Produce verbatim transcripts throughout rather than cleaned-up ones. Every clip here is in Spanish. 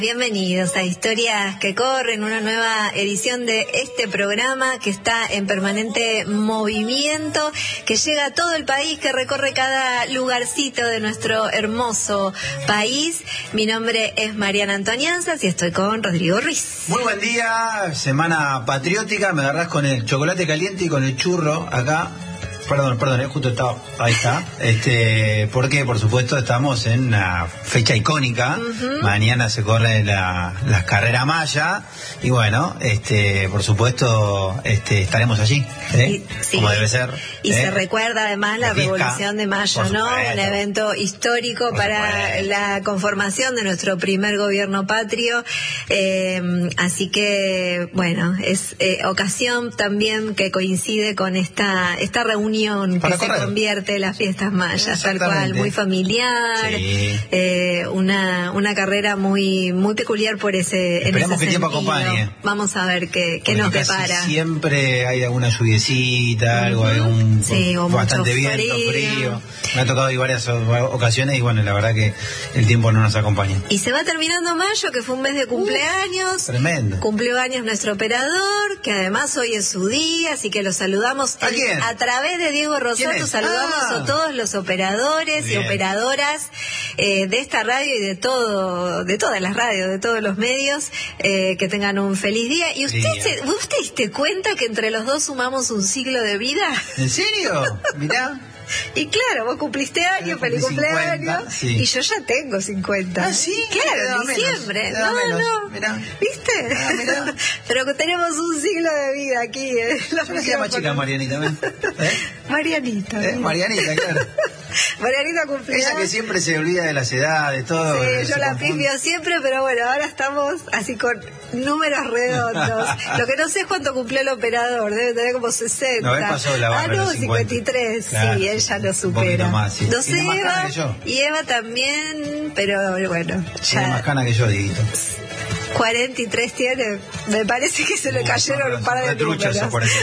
Bienvenidos a Historias que Corren, una nueva edición de este programa que está en permanente movimiento, que llega a todo el país, que recorre cada lugarcito de nuestro hermoso país. Mi nombre es Mariana Antonianzas y estoy con Rodrigo Ruiz. Muy buen día, semana patriótica, me agarrás con el chocolate caliente y con el churro acá. Perdón, perdón, eh, justo estaba, ahí está. Este, porque por supuesto estamos en una fecha icónica. Uh-huh. Mañana se corre la, las carreras Maya y bueno, este, por supuesto, este, estaremos allí, ¿eh? Y, sí. Como debe ser. Y ¿eh? se recuerda además la, la Revolución de Mayo, ¿no? Un evento histórico por para supuesto. La conformación de nuestro primer gobierno patrio. Eh, así que bueno, es eh, ocasión también que coincide con esta esta reunión que se convierte en las fiestas mayas, tal cual, muy familiar, sí. eh, una una carrera muy muy peculiar por ese. Esperemos en ese que el tiempo sentido. acompañe. Vamos a ver qué, qué nos depara. Siempre hay alguna lluviecita, uh-huh. algo, algún sí, o bastante mucho viento, frío. frío. Me ha tocado ir varias ocasiones y bueno, la verdad que el tiempo no nos acompaña. Y se va terminando mayo, que fue un mes de cumpleaños. Uh, tremendo. Cumplió años nuestro operador, que además hoy es su día, así que lo saludamos ¿A, quién? a través de Diego Rosato. Saludamos ah. a todos los operadores Bien. y operadoras eh, de esta radio y de todo, de todas las radios, de todos los medios, eh, que tengan un feliz día. ¿Y usted día. se, usted se diste cuenta que entre los dos sumamos un siglo de vida? ¿En serio? Mirá. Y claro, vos cumpliste años, feliz cumpleaños, sí. y yo ya tengo cincuenta. ¿Ah, sí? Claro, en diciembre. No, menos. no, mirá. ¿Viste? Ah, mirá. Pero tenemos un siglo de vida aquí. ¿eh? ¿Cómo se llama chica Marianita? ¿Eh? Marianita. ¿Eh? Marianita, claro. Marianita cumplió. Ella que siempre se olvida de las edades, todo. Sí, yo la pifio siempre, pero bueno, ahora estamos así con números redondos. Lo que no sé es cuánto cumplió el operador, debe tener como sesenta. No, él pasó la barra. Ah, no, cincuenta y tres, claro. Sí, él ya lo supera. Más, sí. No sé, Eva, que yo. Y Eva también, pero bueno. Tiene más cana que yo, Dieguito. cuarenta y tres tiene, me parece que se le cayeron un par de números.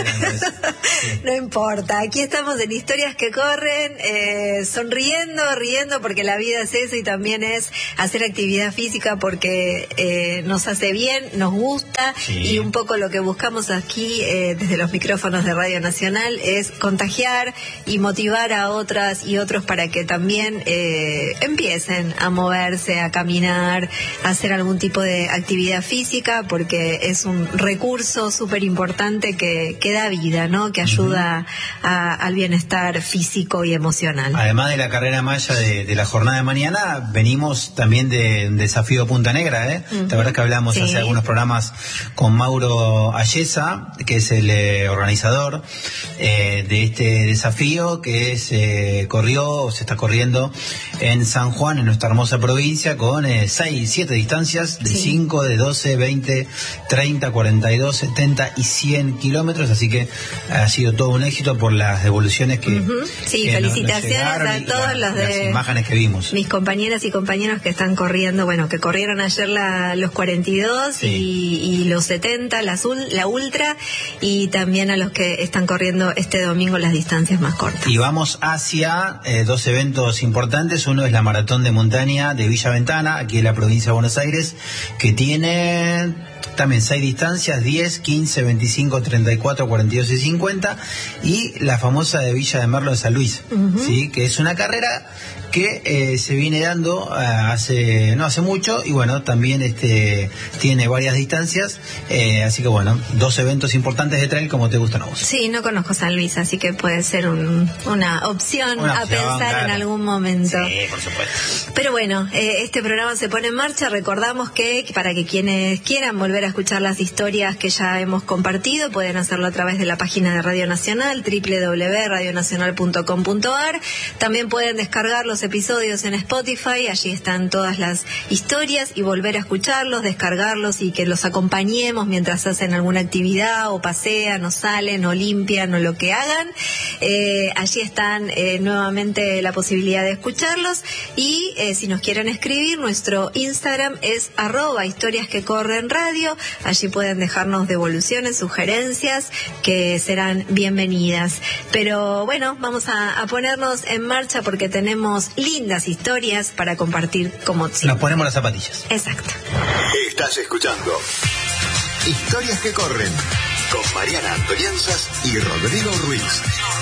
Sí. No importa, aquí estamos en Historias que Corren, eh, sonriendo, riendo, porque la vida es eso y también es hacer actividad física porque eh, nos hace bien, nos gusta, sí. y un poco lo que buscamos aquí eh, desde los micrófonos de Radio Nacional es contagiar y motivar a otras y otros para que también eh, empiecen a moverse, a caminar, a hacer algún tipo de actividad física, porque es un recurso súper importante que, que da vida, ¿no? Que ayuda uh-huh. a, al bienestar físico y emocional. Además de la carrera maya de, de la jornada de mañana, venimos también de un desafío Punta Negra, ¿eh? Uh-huh. La verdad que hablamos sí. hace algunos programas con Mauro Ayesa, que es el eh, organizador eh, de este desafío que se corrió, se está corriendo en San Juan, en nuestra hermosa provincia, con eh, seis, siete distancias de cinco, sí. de doce, veinte, treinta, cuarenta y dos, setenta y cien kilómetros, así que ha sido todo un éxito por las devoluciones que, uh-huh. sí, que felicitaciones nos, nos a todos la, los de las imágenes que vimos. Mis compañeras y compañeros que están corriendo, bueno, que corrieron ayer la, los cuarenta y dos sí. y, y los setenta, la, la ultra, y también a los que están corriendo este domingo las distancias más cortas. Y vamos hacia eh, dos eventos importantes. Uno es la maratón de montaña de Villa Ventana, aquí en la provincia de Buenos Aires, que tiene también seis distancias, diez, quince, veinticinco, treinta y cuatro, cuarenta y dos y cincuenta, y la famosa de Villa de Merlo de San Luis, uh-huh. ¿sí? Que es una carrera que eh, se viene dando uh, hace no hace mucho, y bueno, también este tiene varias distancias, eh, así que bueno, dos eventos importantes de trail como te gustan a vos. Sí, no conozco San Luis, así que puede ser un, una, opción una opción a pensar claro. en algún momento. Sí, por supuesto. Pero bueno, eh, este programa se pone en marcha. Recordamos que para que quienes quieran volver a escuchar las historias que ya hemos compartido, pueden hacerlo a través de la página de Radio Nacional, doble u doble u doble u punto radio nacional punto com punto a r. También pueden descargar los episodios en Spotify, allí están todas las historias, y volver a escucharlos, descargarlos y que los acompañemos mientras hacen alguna actividad o pasean o salen o limpian o lo que hagan. Eh, allí están eh, nuevamente la posibilidad de escucharlos, y eh, si nos quieren escribir, nuestro Instagram es arroba historias que corren radio. radio. Allí pueden dejarnos devoluciones, sugerencias, que serán bienvenidas. Pero bueno, vamos a, a ponernos en marcha porque tenemos lindas historias para compartir como siempre. Nos ponemos las zapatillas. Exacto. Estás escuchando Historias que corren con Mariana Antonianzas y Rodrigo Ruiz.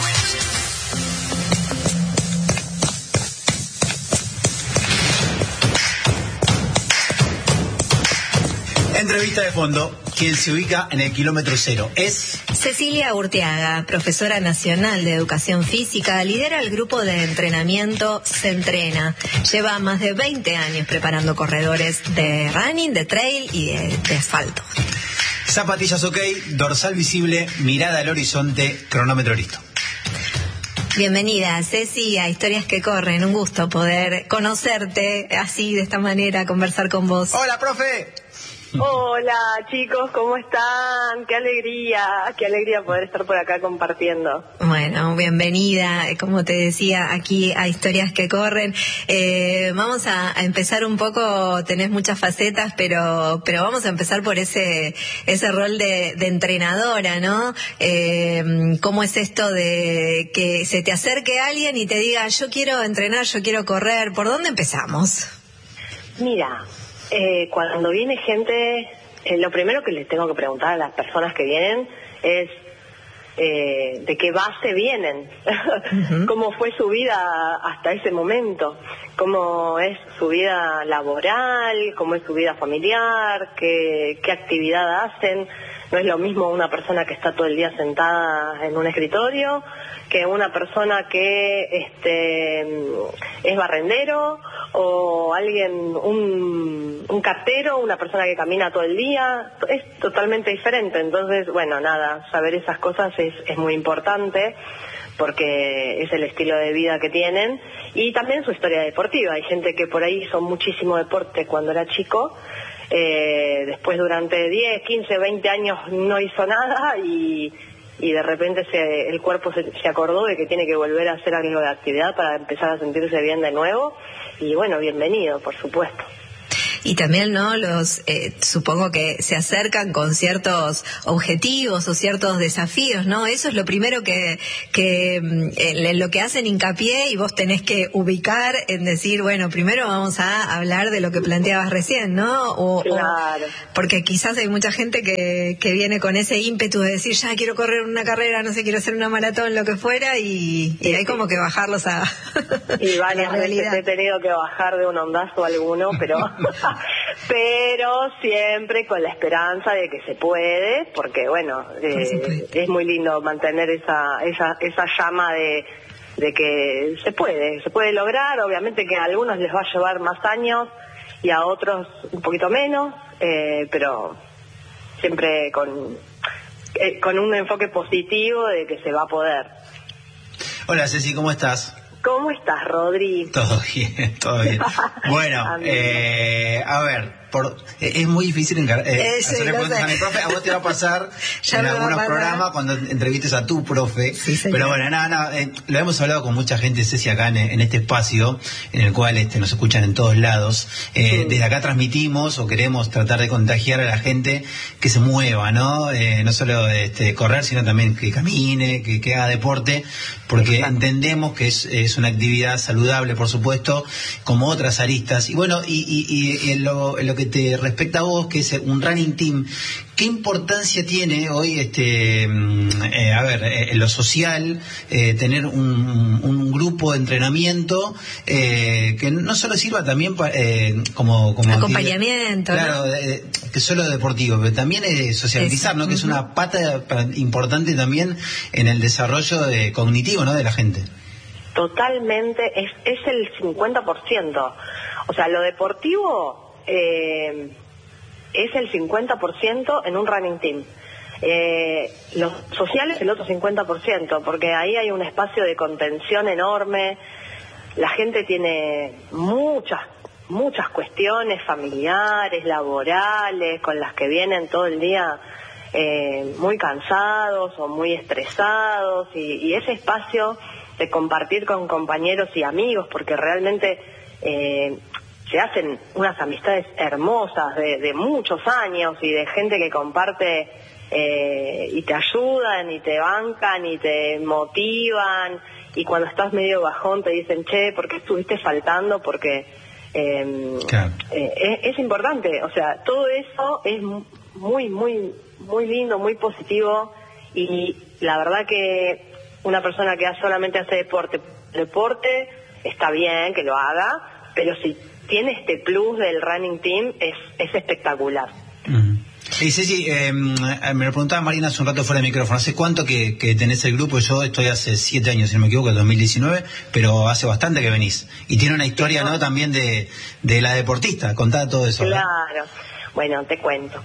Entrevista de fondo. Quien se ubica en el kilómetro cero es Cecilia Urteaga, profesora nacional de educación física, lidera el grupo de entrenamiento Se Entrena. Lleva más de veinte años preparando corredores de running, de trail y de, de asfalto. Zapatillas ok, dorsal visible, mirada al horizonte, cronómetro listo. Bienvenida, Ceci, a Historias que Corren. Un gusto poder conocerte así, de esta manera, conversar con vos. ¡Hola, profe! Hola chicos, ¿cómo están? Qué alegría, qué alegría poder estar por acá compartiendo. Bueno, bienvenida, como te decía, aquí a Historias que Corren. Eh, vamos a, a empezar un poco, tenés muchas facetas, pero pero vamos a empezar por ese ese rol de, de entrenadora, ¿no? Eh, ¿Cómo es esto de que se te acerque alguien y te diga, yo quiero entrenar, yo quiero correr? ¿Por dónde empezamos? Mira... Eh, cuando viene gente, eh, lo primero que les tengo que preguntar a las personas que vienen es eh, de qué base vienen, uh-huh. Cómo fue su vida hasta ese momento, cómo es su vida laboral, cómo es su vida familiar, qué, qué actividad hacen. No es lo mismo una persona que está todo el día sentada en un escritorio que una persona que este es barrendero o alguien, un, un cartero, una persona que camina todo el día. Es totalmente diferente. Entonces, bueno, nada, saber esas cosas es, es muy importante porque es el estilo de vida que tienen y también su historia deportiva. Hay gente que por ahí hizo muchísimo deporte cuando era chico. Eh, después durante diez, quince, veinte años no hizo nada y, y de repente se, el cuerpo se, se acordó de que tiene que volver a hacer algo de actividad para empezar a sentirse bien de nuevo y bueno, bienvenido, por supuesto. Y también, ¿no? Los eh, supongo que se acercan con ciertos objetivos o ciertos desafíos, ¿no? Eso es lo primero que, que eh, lo que hacen hincapié y vos tenés que ubicar en decir, bueno, primero vamos a hablar de lo que planteabas recién, ¿no? O, claro. O, porque quizás hay mucha gente que, que viene con ese ímpetu de decir, ya quiero correr una carrera, no sé, quiero hacer una maratón, lo que fuera, y, y hay como que bajarlos a, y varias a la realidad. Veces he tenido que bajar de un ondazo alguno, pero... pero siempre con la esperanza de que se puede, porque bueno, eh, es muy lindo mantener esa esa esa llama de de que se puede, se puede lograr. Obviamente que a algunos les va a llevar más años y a otros un poquito menos, eh, pero siempre con eh, con un enfoque positivo de que se va a poder. Hola Ceci, ¿cómo estás? ¿Cómo estás, Rodri? Todo bien, todo bien. Bueno, eh, a ver, por, eh, es muy difícil encar- eh, Ese, hacerle preguntas a mi profe. A vos te va a pasar en algunos programas cuando entrevistes a tu profe. Sí, pero bueno, nada, nada, eh, lo hemos hablado con mucha gente, Ceci, acá en, en este espacio, en el cual este, nos escuchan en todos lados. Eh, sí. Desde acá transmitimos o queremos tratar de contagiar a la gente que se mueva, ¿no? Eh, no solo este, correr, sino también que camine, que, que haga deporte, porque Exacto. entendemos que es, es una actividad saludable, por supuesto, como otras aristas. Y bueno, y, y, y en, lo, en lo que te respecta a vos, que es un running team, ¿qué importancia tiene hoy, este, eh, a ver, eh, en lo social, eh, tener un, un grupo de entrenamiento eh, que no solo sirva también pa, eh, como, como acompañamiento, claro, ¿no? eh, que solo deportivo, pero también es socializar, Eso. ¿no? Que uh-huh. es una pata importante también en el desarrollo de, cognitivo, ¿no? De la gente. Totalmente, es, es el cincuenta por ciento. O sea, lo deportivo eh, es el cincuenta por ciento en un running team. Eh, lo social es el otro cincuenta por ciento, porque ahí hay un espacio de contención enorme. La gente tiene muchas, muchas cuestiones familiares, laborales, con las que vienen todo el día eh, muy cansados o muy estresados, y, y ese espacio de compartir con compañeros y amigos, porque realmente eh, se hacen unas amistades hermosas de, de muchos años y de gente que comparte eh, y te ayudan y te bancan y te motivan, y cuando estás medio bajón te dicen, che, ¿por qué estuviste faltando? Porque eh, claro. eh, es, es importante, o sea, todo eso es muy, muy, muy lindo, muy positivo, y la verdad que una persona que solamente hace deporte, deporte está bien que lo haga, pero si tiene este plus del running team es, es espectacular. Uh-huh. Y Ceci, eh, me lo preguntaba Marina hace un rato fuera de micrófono, ¿hace cuánto que, que tenés el grupo? Yo estoy hace siete años, si no me equivoco, en dos mil diecinueve, pero hace bastante que venís. Y tiene una historia, ¿no?, también de, de la deportista. Contá todo eso. Claro, ¿verdad? Bueno, te cuento.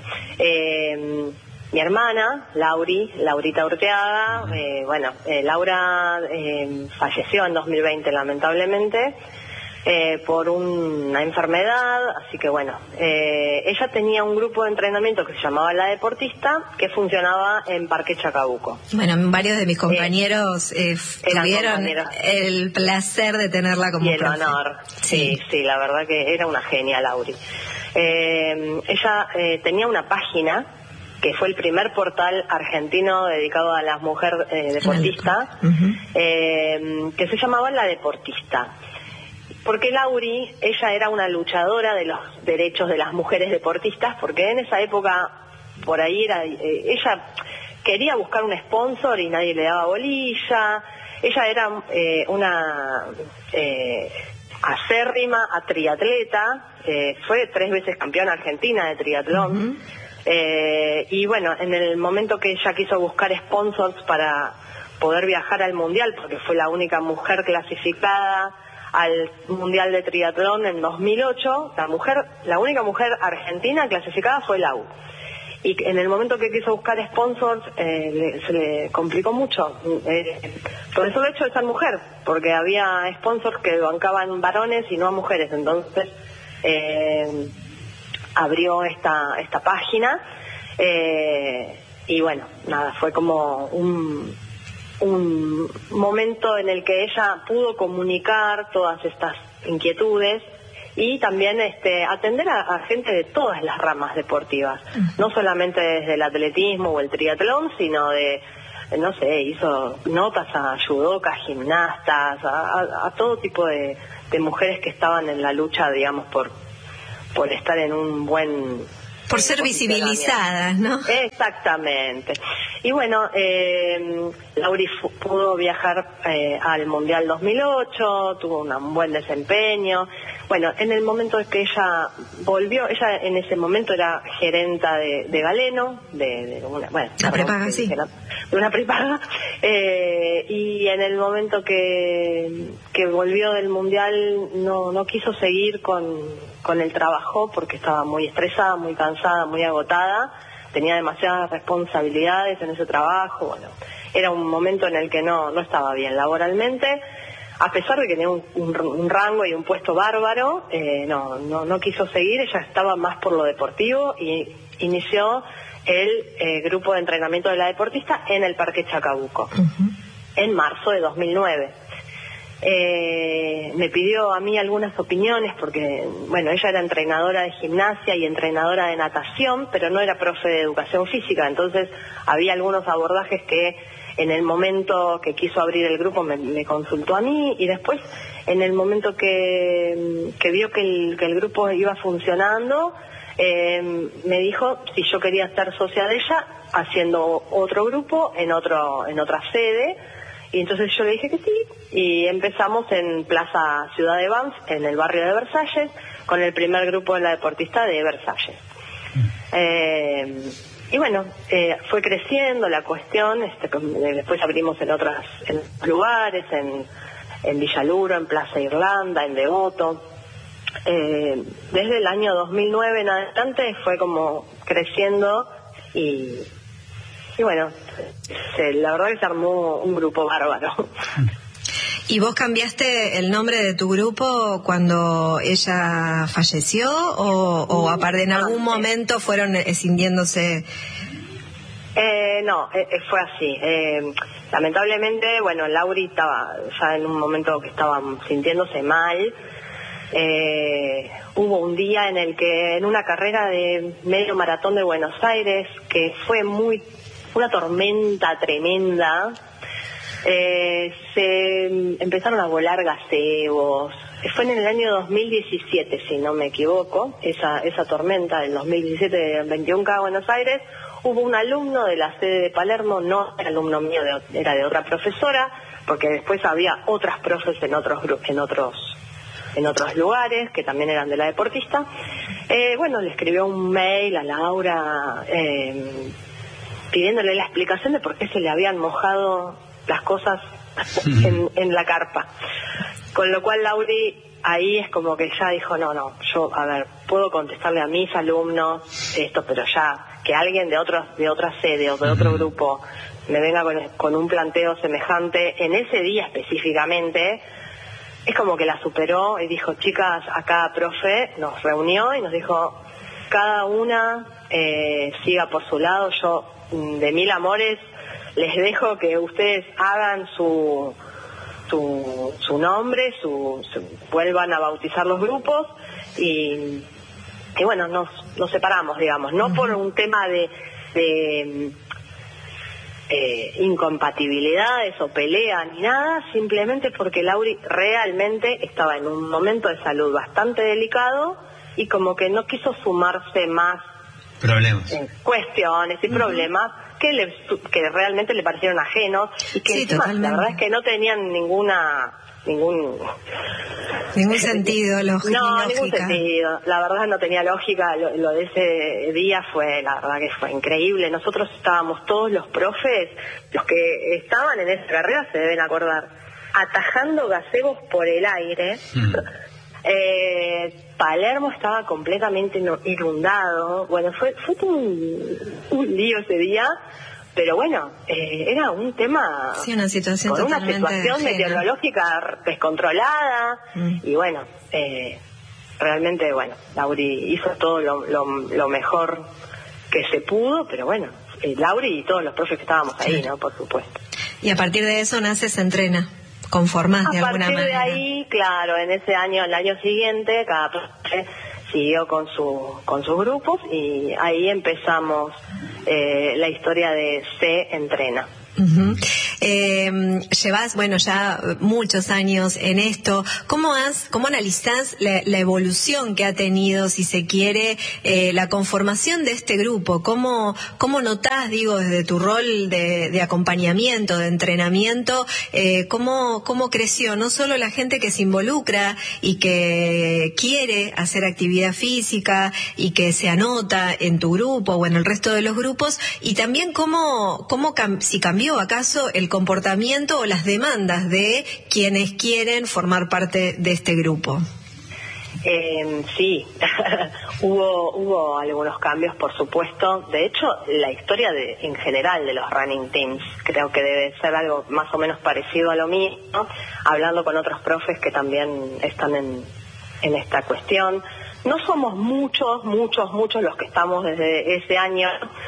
Eh, mi hermana, Lauri, Laurita Urteaga, uh-huh. eh, bueno, eh, Laura eh, falleció en dos mil veinte, lamentablemente, Eh, por una enfermedad, así que bueno, eh, ella tenía un grupo de entrenamiento que se llamaba La Deportista, que funcionaba en Parque Chacabuco. Bueno, varios de mis compañeros eh, eh, tuvieron el placer de tenerla como y el profe. honor, sí. sí, sí, la verdad que era una genia, Lauri. Eh, ella eh, tenía una página que fue el primer portal argentino dedicado a las mujeres eh, deportistas, uh-huh. eh, que se llamaba La Deportista. Porque Lauri, ella era una luchadora de los derechos de las mujeres deportistas, porque en esa época, por ahí era, eh, ella quería buscar un sponsor y nadie le daba bolilla. Ella era eh, una eh, acérrima a triatleta, eh, fue tres veces campeona argentina de triatlón. Uh-huh. eh, y bueno, en el momento que ella quiso buscar sponsors para poder viajar al mundial, porque fue la única mujer clasificada al Mundial de Triatlón en dos mil ocho, la mujer, la única mujer argentina clasificada fue Lau. Y en el momento que quiso buscar sponsors, eh, le, se le complicó mucho. Eh, por eso el hecho de ser mujer, porque había sponsors que bancaban varones y no a mujeres. Entonces, eh, abrió esta, esta página, eh, y bueno, nada, fue como un... un momento en el que ella pudo comunicar todas estas inquietudes y también este, atender a, a gente de todas las ramas deportivas, no solamente desde el atletismo o el triatlón, sino de, no sé, hizo notas a judocas, gimnastas, a, a, a todo tipo de, de mujeres que estaban en la lucha, digamos, por, por estar en un buen... Por ser visibilizadas, ¿no? Exactamente. Y bueno, eh, Lauri pudo viajar eh, al Mundial dos mil ocho, tuvo un buen desempeño. Bueno, en el momento en que ella volvió, ella en ese momento era gerenta de, de Galeno, de, de una, bueno, la prepaga, de, sí. de una prepaga, eh, y en el momento que, que volvió del Mundial no, no quiso seguir con, con el trabajo porque estaba muy estresada, muy cansada, muy agotada, tenía demasiadas responsabilidades en ese trabajo, bueno, era un momento en el que no, no estaba bien laboralmente. A pesar de que tenía un, un, un rango y un puesto bárbaro, eh, no, no, no quiso seguir, ella estaba más por lo deportivo y inició el eh, grupo de entrenamiento de La Deportista en el Parque Chacabuco, uh-huh. en marzo de dos mil nueve. Eh, me pidió a mí algunas opiniones porque, bueno, ella era entrenadora de gimnasia y entrenadora de natación, pero no era profe de educación física, entonces había algunos abordajes que en el momento que quiso abrir el grupo me, me consultó a mí, y después en el momento que, que vio que el, que el grupo iba funcionando, eh, me dijo si yo quería ser socia de ella haciendo otro grupo en otro en otra sede, y entonces yo le dije que sí, y empezamos en Plaza Ciudad de Banff, en el barrio de Versalles, con el primer grupo de La Deportista de Versalles. Eh, Y bueno, eh, fue creciendo la cuestión, este, después abrimos en otros en lugares, en, en Villaluro, en Plaza Irlanda, en Devoto. Eh, desde el año dos mil nueve en adelante fue como creciendo y, y bueno, se, la verdad que se armó un grupo bárbaro. ¿Y vos cambiaste el nombre de tu grupo cuando ella falleció o, o aparte en algún momento fueron escindiéndose? Eh, no, eh, fue así. Eh, lamentablemente, bueno, Lauri estaba ya en un momento que estaba sintiéndose mal Eh, hubo un día en el que en una carrera de medio maratón de Buenos Aires, que fue muy una tormenta tremenda, eh, se empezaron a volar gazebos. Fue en el año dos mil diecisiete, si no me equivoco, esa esa tormenta del dos mil diecisiete del veintiuno K de Buenos Aires. Hubo un alumno de la sede de Palermo, no era alumno mío, de, era de otra profesora, porque después había otras profes en otros en otros en otros lugares que también eran de la deportista. Eh, bueno, le escribió un mail a Laura eh, pidiéndole la explicación de por qué se le habían mojado las cosas en, en la carpa. Con lo cual Lauri ahí es como que ya dijo, no, no, yo, a ver, puedo contestarle a mis alumnos esto, pero ya que alguien de otros de otra sede o de otro grupo me venga con, con un planteo semejante en ese día específicamente, es como que la superó y dijo, chicas, acá profe nos reunió y nos dijo, cada una eh, siga por su lado, yo de mil amores les dejo que ustedes hagan su su, su nombre, su, su vuelvan a bautizar los grupos y, y bueno, nos, nos separamos, digamos, no uh-huh. por un tema de, de eh, incompatibilidades o pelea ni nada, simplemente porque Lauri realmente estaba en un momento de salud bastante delicado y como que no quiso sumarse más problemas, en cuestiones y uh-huh. problemas que le, que realmente le parecieron ajenos y que sí, encima, la verdad es que no tenían ninguna ningún ningún sentido lógico. No, ningún sentido. La verdad no tenía lógica. Lo, lo de ese día fue, la verdad que fue increíble. Nosotros estábamos todos los profes, los que estaban en esa carrera se deben acordar, atajando gazebos por el aire. Mm. Eh, Palermo estaba completamente inundado. Bueno, fue fue todo un, un lío ese día, pero bueno, eh, era un tema, sí, una situación con una situación ajena. meteorológica descontrolada mm. y bueno, eh, realmente bueno, Lauri hizo todo lo, lo, lo mejor que se pudo, pero bueno, eh, Lauri y todos los profes que estábamos ahí, sí. ¿no? Por supuesto. Y a partir de eso nace Se Entrena. Conformás de alguna manera. A partir de ahí, claro, en ese año, el año siguiente, cada profe siguió con su con sus grupos y ahí empezamos eh, la historia de Se Entrena. Uh-huh. Eh, llevas, bueno, ya muchos años en esto. ¿Cómo has, cómo analizás la, la evolución que ha tenido, si se quiere, eh, la conformación de este grupo? ¿Cómo, cómo notás, digo, desde tu rol de, de acompañamiento, de entrenamiento, eh, cómo, cómo creció no solo la gente que se involucra y que quiere hacer actividad física y que se anota en tu grupo o en el resto de los grupos, y también cómo, cómo si cambió acaso el comportamiento o las demandas de quienes quieren formar parte de este grupo? Eh, sí, hubo hubo algunos cambios, por supuesto. De hecho, la historia de en general de los running teams creo que debe ser algo más o menos parecido a lo mío, ¿no? Hablando con otros profes que también están en, en esta cuestión. No somos muchos, muchos, muchos los que estamos desde ese año,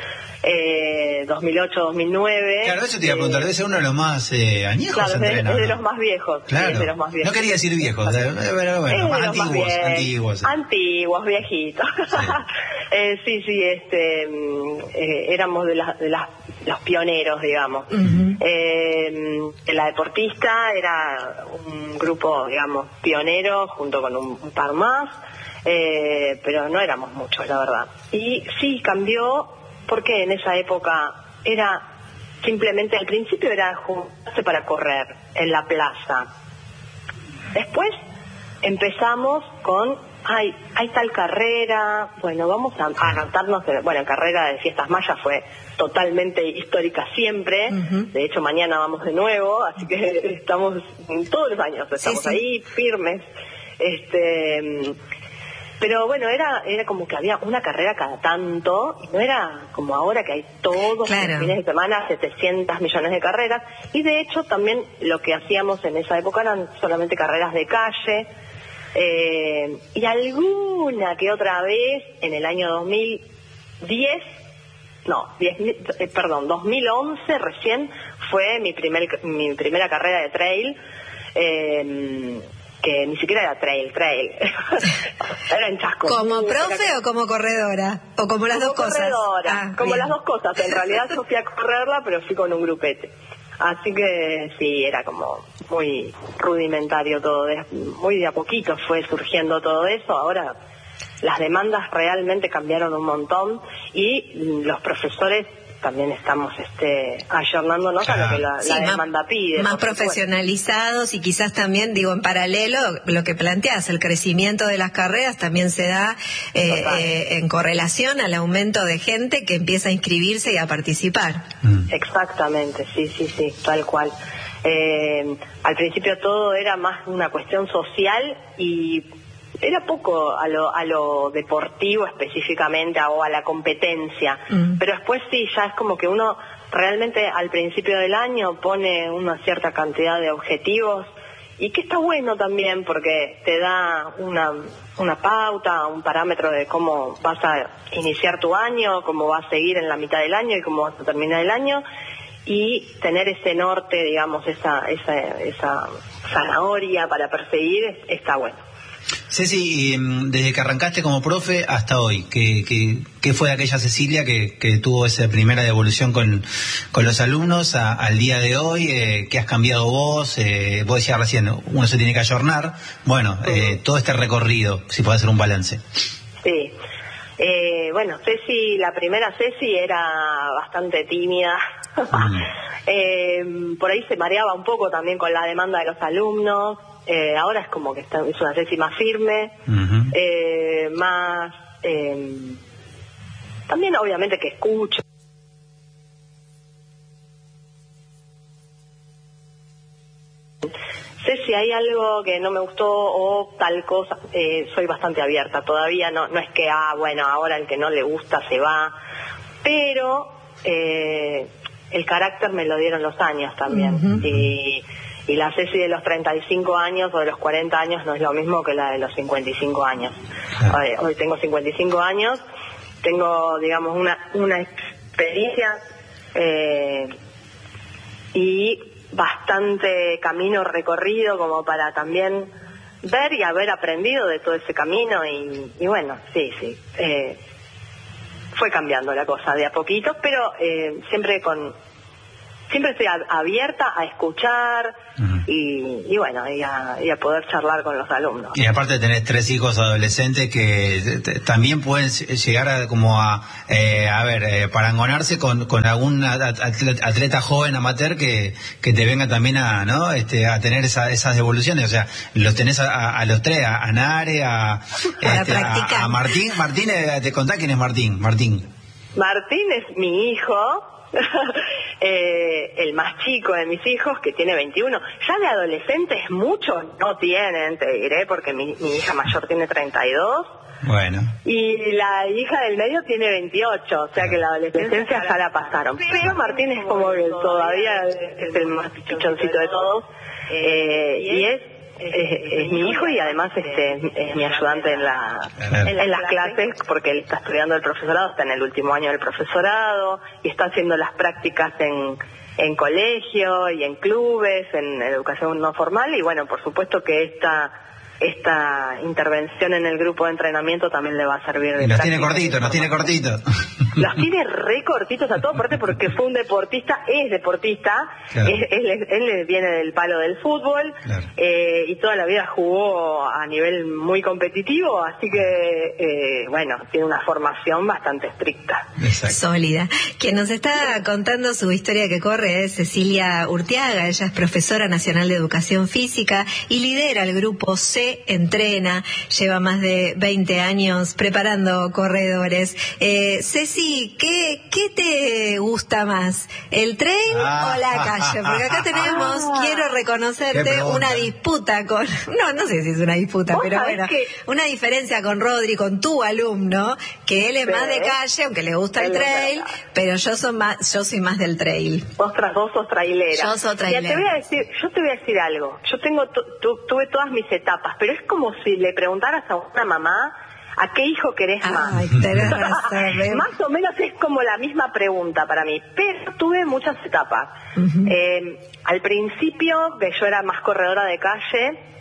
eh, dos mil ocho, dos mil nueve. Claro, eso te iba a preguntar, debe ser uno de los más eh, añejos. Claro, es de, es de los más viejos. Claro. Sí, es de los más viejos. No quería decir viejos, pero bueno, es más de antiguos, más bien, antiguos. Antiguos, viejitos. Sí, eh, sí, sí, este, eh, éramos de, las, de las, los pioneros, digamos. Uh-huh. eh, la deportista era un grupo, digamos, pionero, junto con un, un par más. Eh, pero no éramos muchos, la verdad. Y sí cambió porque en esa época era simplemente, al principio era juntarse para correr en la plaza. Después empezamos con, ay, hay tal carrera, bueno, vamos a, a anotarnos, en, bueno, en carrera de Fiestas Mayas fue totalmente histórica siempre, uh-huh. De hecho mañana vamos de nuevo, así que estamos todos los años, estamos sí, sí. ahí firmes. Este... Pero bueno, era era como que había una carrera cada tanto, y no era como ahora que hay todos claro. los fines de semana setecientos millones de carreras, y de hecho también lo que hacíamos en esa época eran solamente carreras de calle, eh, y alguna que otra vez en el año dos mil diez, no, diez, eh, perdón, dos mil once recién fue mi primer mi primera carrera de trail, eh, que ni siquiera era trail, trail. Era en chasco. ¿Como profe que... o como corredora? ¿O como las como dos cosas? Corredora, ah, como bien. las dos cosas. En realidad yo fui a correrla, pero fui con un grupete. Así que sí, era como muy rudimentario todo, de, muy de a poquito fue surgiendo todo eso. Ahora las demandas realmente cambiaron un montón y los profesores también estamos este ayornándonos ah, a lo que la, sí, la demanda más, pide. Más profesionalizados y quizás también, digo, en paralelo, lo que planteas, el crecimiento de las carreras también se da eh, eh, en correlación al aumento de gente que empieza a inscribirse y a participar. Mm. Exactamente, sí, sí, sí, tal cual. Eh, al principio todo era más una cuestión social y era poco a lo, a lo deportivo específicamente o a la competencia, mm. pero después sí, ya es como que uno realmente al principio del año pone una cierta cantidad de objetivos y que está bueno también porque te da una, una pauta, un parámetro de cómo vas a iniciar tu año, cómo vas a seguir en la mitad del año y cómo vas a terminar el año y tener ese norte, digamos, esa, esa, esa zanahoria para perseguir está bueno. Ceci, desde que arrancaste como profe hasta hoy, ¿qué, qué, qué fue aquella Cecilia que, que tuvo esa primera devolución con, con los alumnos a, al día de hoy? Eh, ¿Qué has cambiado vos? Eh, vos decías recién, uno se tiene que ayornar. Bueno, eh, todo este recorrido, si podés hacer un balance. Sí. Eh, bueno, Ceci, la primera Ceci era bastante tímida. Mm. eh, por ahí se mareaba un poco también con la demanda de los alumnos. Eh, ahora es como que está, es una Ceci más firme, uh-huh. eh, más eh, también obviamente que escucho. Sé si hay algo que no me gustó o tal cosa, eh, soy bastante abierta todavía, no no es que, ah, bueno, ahora el que no le gusta se va, pero eh, el carácter me lo dieron los años también, uh-huh. y Y la Ceci de los treinta y cinco años o de los cuarenta años no es lo mismo que la de los cincuenta y cinco años. Ah. Hoy, hoy tengo cincuenta y cinco años, tengo, digamos, una, una experiencia eh, y bastante camino recorrido como para también ver y haber aprendido de todo ese camino y, y bueno, sí, sí. Eh, fue cambiando la cosa de a poquito, pero eh, siempre con... Siempre estoy abierta a escuchar uh-huh. y, y bueno, y a, y a poder charlar con los alumnos. Y aparte tenés tres hijos adolescentes que t- también pueden llegar a como a, eh, a ver, eh, parangonarse con, con algún atleta, atleta joven amateur que, que te venga también a, ¿no? Este, a tener esa, esas devoluciones. O sea, los tenés a, a los tres, a, a Nare, a, este, a, a Martín. Martín, eh, te contá quién es Martín. Martín. Martín es mi hijo. eh, el más chico de mis hijos, que tiene veintiuno. Ya de adolescentes muchos no tienen, te diré, porque mi, mi hija mayor tiene treinta y dos. Bueno. Y la hija del medio tiene veintiocho, o sea que la adolescencia ya la pasaron. Pero Martín es como que todavía es el más pichoncito de todos. Eh, y es Es, es mi hijo y además este es mi ayudante en la en las clases porque él está estudiando el profesorado, está en el último año del profesorado y está haciendo las prácticas en en colegio y en clubes, en educación no formal y bueno, por supuesto que esta esta intervención en el grupo de entrenamiento también le va a servir de y los tiene cortitos, los tiene cortitos. Los tiene re cortitos a todos, aparte porque fue un deportista, es deportista, claro. es, él, él viene del palo del fútbol, claro. eh, y toda la vida jugó a nivel muy competitivo, así que, eh, bueno, tiene una formación bastante estricta. Exacto. Sólida. Quien nos está contando su historia que corre es Cecilia Urtiaga, ella es profesora nacional de educación física y lidera el grupo C Entrena, lleva más de veinte años preparando corredores. Eh, Ceci, ¿qué, ¿qué te gusta más? ¿El trail ah, o la calle? Porque acá tenemos, ah, quiero reconocerte, una disputa con, no, no sé si es una disputa, pero bueno, que... una diferencia con Rodri, con tu alumno, que él es sí. más de calle, aunque le gusta el, el trail, pero yo soy más, yo soy más del trail. Vos tras vos sos traileras. Yo soy trailera. Ya te voy a decir, yo te voy a decir algo. Yo tengo, tu, tu, tuve todas mis etapas, pero es como si le preguntaras a una mamá ¿a qué hijo querés más? Ay, más o menos es como la misma pregunta para mí, pero tuve muchas etapas. Uh-huh. Eh, al principio, que yo era más corredora de calle,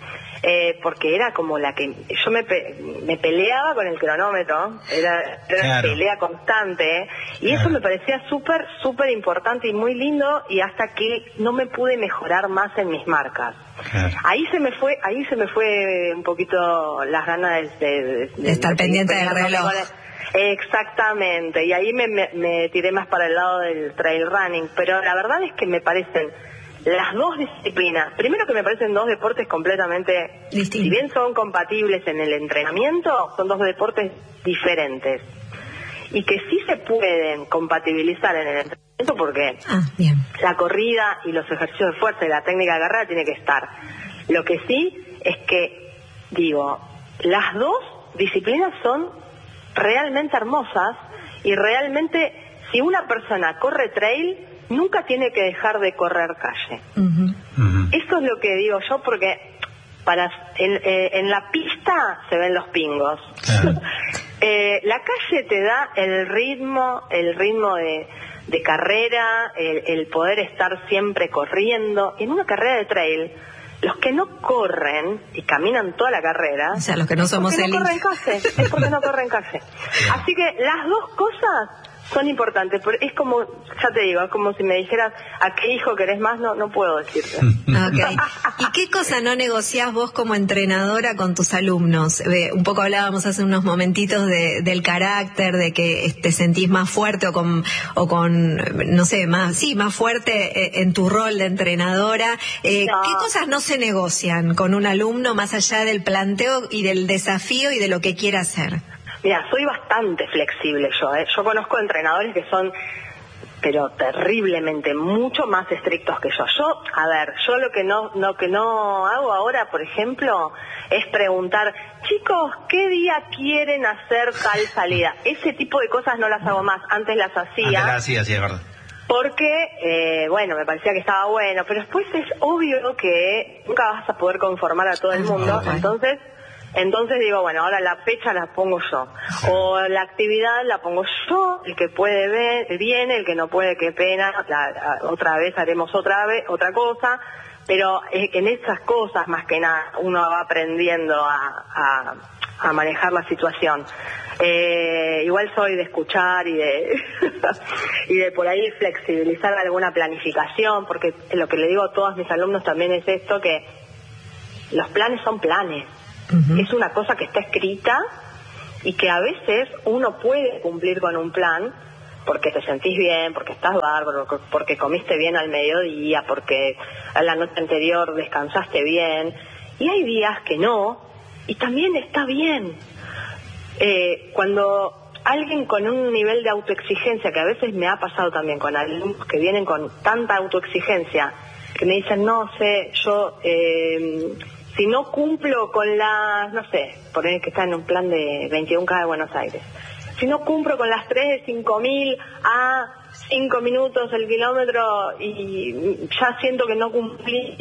eh, porque era como la que yo me, pe me peleaba con el cronómetro, era, era claro. una pelea constante, y claro. eso me parecía súper, súper importante y muy lindo, y hasta que no me pude mejorar más en mis marcas. Claro. Ahí se me fue, ahí se me fue un poquito las ganas de, de, de, de estar de pendiente del reloj. Exactamente, y ahí me, me, me tiré más para el lado del trail running, pero la verdad es que me parecen las dos disciplinas, primero que me parecen dos deportes completamente distintos. Si bien son compatibles en el entrenamiento, son dos deportes diferentes, y que sí se pueden compatibilizar en el entrenamiento porque ah, bien. la corrida y los ejercicios de fuerza y la técnica de carrera tiene que estar. Lo que sí es que, digo, las dos disciplinas son realmente hermosas, y realmente si una persona corre trail nunca tiene que dejar de correr calle. Uh-huh. Uh-huh. Eso es lo que digo yo, porque para en, eh, en la pista se ven los pingos. Uh-huh. eh, la calle te da el ritmo, el ritmo de, de carrera, el, el poder estar siempre corriendo. En una carrera de trail, los que no corren y caminan toda la carrera, o sea, los que no somos no corren calle, es porque no corren calle. Así que las dos cosas son importantes, pero es como, ya te digo, es como si me dijeras a qué hijo querés más, no no puedo decirte. Okay. ¿Y qué cosa no negociás vos como entrenadora con tus alumnos? Eh, un poco hablábamos hace unos momentitos de, del carácter, de que te sentís más fuerte o con, o con no sé, más sí, más fuerte en tu rol de entrenadora. Eh, no. ¿Qué cosas no se negocian con un alumno más allá del planteo y del desafío y de lo que quiera hacer? Mira, soy bastante flexible yo, ¿eh? Yo conozco entrenadores que son, pero terriblemente, mucho más estrictos que yo. Yo, a ver, yo lo que no, lo que no hago ahora, por ejemplo, es preguntar, chicos, ¿qué día quieren hacer tal salida? Ese tipo de cosas no las hago más, antes las hacía. Antes las hacía, sí, es verdad. Porque, eh, bueno, me parecía que estaba bueno, pero después es obvio que nunca vas a poder conformar a todo el mundo, okay. entonces... Entonces digo, bueno, ahora la fecha la pongo yo, o la actividad la pongo yo, el que puede ver, viene, el que no puede, qué pena, la, la, otra vez haremos otra vez, otra cosa, pero en esas cosas más que nada uno va aprendiendo a, a, a manejar la situación. Eh, igual soy de escuchar y de y de por ahí flexibilizar alguna planificación, porque lo que le digo a todos mis alumnos también es esto, que los planes son planes. Uh-huh. Es una cosa que está escrita y que a veces uno puede cumplir con un plan porque te sentís bien, porque estás bárbaro, porque comiste bien al mediodía, porque a la noche anterior descansaste bien, y hay días que no, y también está bien. Eh, cuando alguien con un nivel de autoexigencia, que a veces me ha pasado también con alumnos que vienen con tanta autoexigencia, que me dicen, no sé, yo... Eh, si no cumplo con las, no sé, por ahí que está en un plan de veintiuno K de Buenos Aires, si no cumplo con las tres de cinco mil a cinco minutos el kilómetro y ya siento que no cumplí,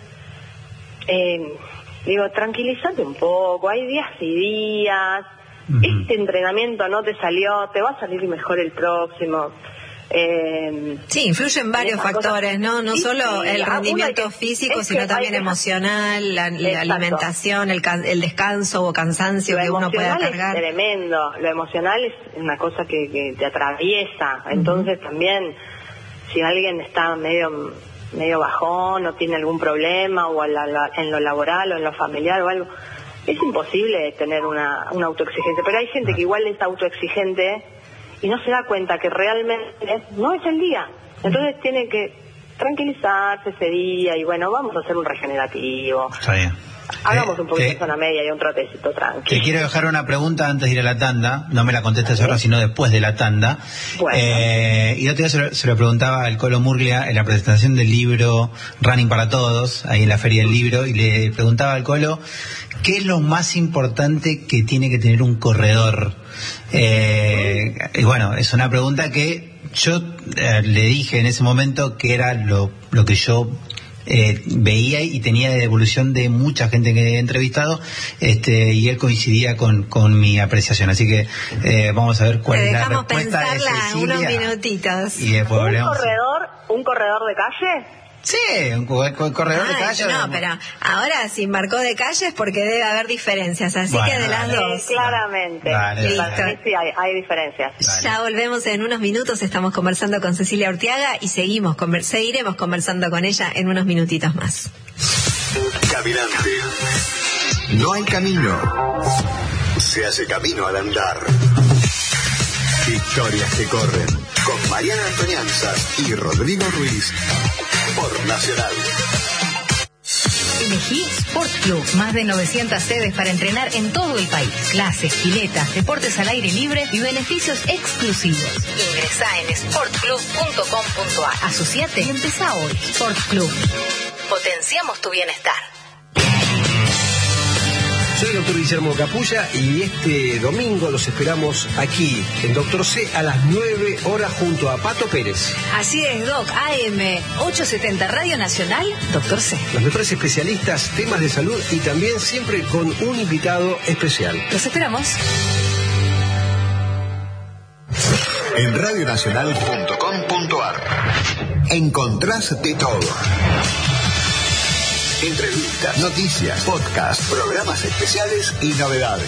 eh, digo, tranquilízate un poco, hay días y días, uh-huh. este entrenamiento no te salió, te va a salir mejor el próximo. Eh, sí, influyen varios factores, cosa, ¿no? No sí, solo sí, el rendimiento que, físico, sino también emocional, la, la alimentación, el, el descanso o cansancio lo que uno pueda cargar. Es tremendo, lo emocional es una cosa que, que te atraviesa, entonces uh-huh. también si alguien está medio medio bajón o tiene algún problema o la, la, en lo laboral o en lo familiar o algo, es imposible tener una, una autoexigencia, pero hay gente que igual es autoexigente y no se da cuenta que realmente no es el día. Entonces tiene que tranquilizarse ese día y bueno, vamos a hacer un regenerativo. Está bien. Hagamos eh, un poquito eh, de zona media y un trotecito tranquilo. Te quiero dejar una pregunta antes de ir a la tanda. No me la contestes ahora, sino después de la tanda. Bueno. Eh, y el otro día se lo, se lo preguntaba al Colo Murglia en la presentación del libro Running para Todos, ahí en la Feria del Libro, y le preguntaba al Colo, ¿qué es lo más importante que tiene que tener un corredor? Eh, y bueno, es una pregunta que yo eh, le dije en ese momento que era lo, lo que yo eh, veía y tenía de evolución de mucha gente que he entrevistado, este, y él coincidía con, con mi apreciación. Así que eh, vamos a ver cuál es la respuesta de Cecilia. Unos minutitos. Y después ¿Un hablamos. corredor, un corredor de calle Sí, un corredor Ay, de calle. No, no, pero ahora si marcó de calle es porque debe haber diferencias, así bueno, que de las dale. dos. Sí, claramente. Dale, Listo. Sí, sí, hay, hay diferencias. Dale. Ya volvemos en unos minutos, estamos conversando con Cecilia Urtiaga y seguimos conver- seguiremos conversando con ella en unos minutitos más. Caminante. No hay camino. Se hace camino al andar. Historias que corren con Mariana Antonianzas y Rodrigo Ruiz por Nacional. Elegí Sport Club, más de novecientas sedes para entrenar en todo el país. Clases, piletas, deportes al aire libre y beneficios exclusivos. Ingresá en sport club punto com punto a r. Asociate y empezá hoy. Sport Club. Potenciamos tu bienestar. Soy el doctor Guillermo Capulla y este domingo los esperamos aquí, en Doctor C, a las nueve horas junto a Pato Pérez. Así es, Doc. A M ochocientos setenta Radio Nacional, Doctor C. Los mejores especialistas, temas de salud y también siempre con un invitado especial. Los esperamos. En radio nacional punto com punto a r encontrás de todo. Entrevistas, noticias, podcasts, programas especiales y novedades.